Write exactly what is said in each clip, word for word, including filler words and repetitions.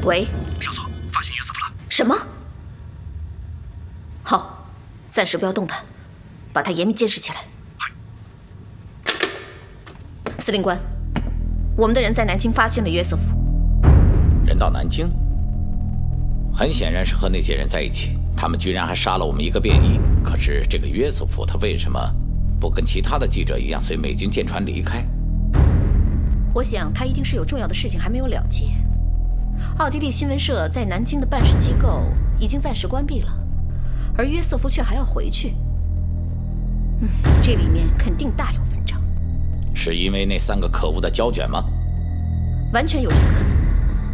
喂， 少佐，发现约瑟夫了。 什么？好，暂时不要动弹，把他严密监视起来。司令官，我们的人在南京发现了约瑟夫。 人到南京，很显然是和那些人在一起。他们居然还杀了我们一个便衣。可是这个约瑟夫，他为什么不跟其他的记者一样随美军舰船离开？ 我想他一定是有重要的事情还没有了结。奥地利新闻社在南京的办事机构已经暂时关闭了，而约瑟夫却还要回去。嗯，这里面肯定大有文章。 是因为那三个可恶的胶卷吗？ 完全有这个可能。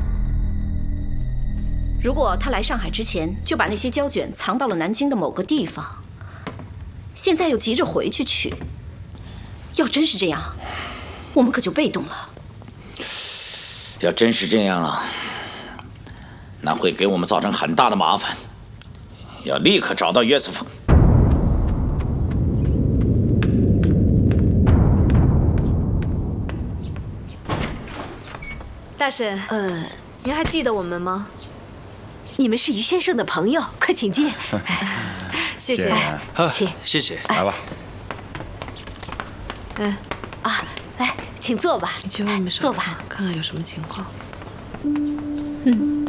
如果他来上海之前就把那些胶卷藏到了南京的某个地方，现在又急着回去取，要真是这样，我们可就被动了。 要真是这样啊，那会给我们造成很大的麻烦。要立刻找到约瑟夫。 大婶，呃，您还记得我们吗？ 你们是于先生的朋友，快请进。 谢谢， 请， 谢谢，来吧。 嗯， 啊，来，请坐吧。 你去外面坐吧， 看看有什么情况。 嗯。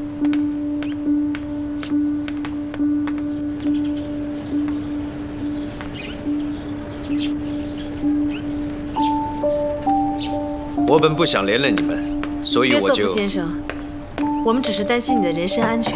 我本不想连累你们，所以约瑟我就…… 夫先生，我们只是担心你的人身安全。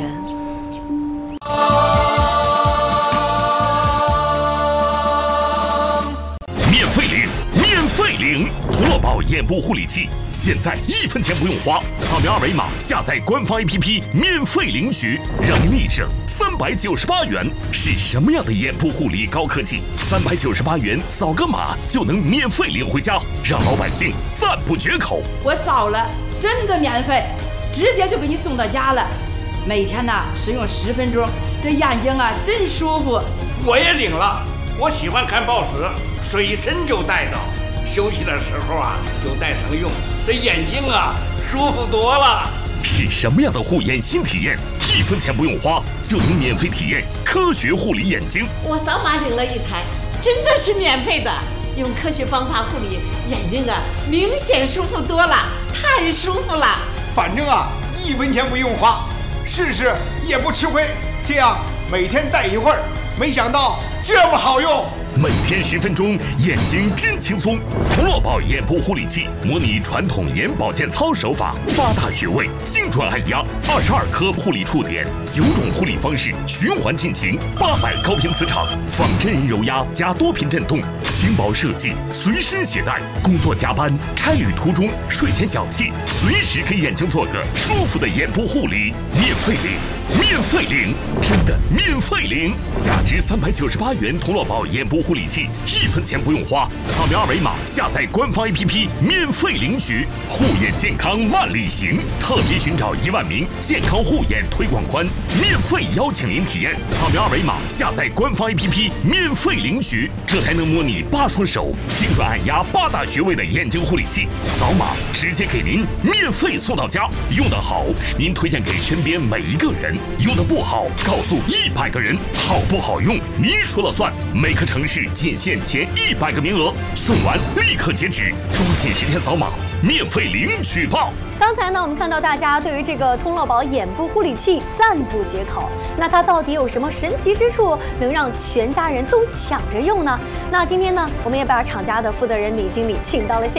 免费领，免费领！童乐宝眼部护理器，现在一分钱不用花，扫描二维码下载官方 A P P， 免费领取，让你立省三百九十八元。是什么样的眼部护理高科技？三百九十八元扫个码就能免费领回家，让老百姓赞不绝口。 我扫了，真的免费，直接就给你送到家了。每天呢使用十分钟，这眼睛啊真舒服。 我也领了，我喜欢看报纸，随身就带着，休息的时候啊就带上用，这眼睛啊舒服多了。 是什么样的护眼新体验？一分钱不用花就能免费体验科学护理眼睛。 我扫码领了一台，真的是免费的。用科学方法护理眼睛啊，明显舒服多了，太舒服了。 反正啊，一分钱不用花，试试也不吃亏。这样每天戴一会儿，没想到这么好用。 每天十分钟，眼睛真轻松。童乐宝眼部护理器模拟传统眼保健操手法，八大穴位精准按压，二十二颗护理触点，九种护理方式循环进行，八百高频磁场，仿真人揉压加多频震动，轻薄设计，随身携带。工作加班、差旅途中、睡前小憩，随时给眼睛做个舒服的眼部护理，免费领，免费领，真的免费领！价值三百九十八元童乐宝眼部护理器，一分钱不用花，扫描二维码下载官方 A P P， 免费领取。护眼健康万里行，特别寻找一万名健康护眼推广官，免费邀请您体验。扫描二维码下载官方 A P P， 免费领取。这台能模拟八双手，精准按压八大穴位的眼睛护理器，扫码直接给您免费送到家。用得好，您推荐给身边每一个人；用得不好，告诉一百个人。好不好用，您说了算。每个城市仅限前一百个名额，送完立刻截止，抓紧时间扫码，免费领取吧。 刚才呢，我们看到大家对于这个通乐宝眼部护理器赞不绝口。那它到底有什么神奇之处，能让全家人都抢着用呢？那今天呢，我们也把厂家的负责人李经理请到了现场。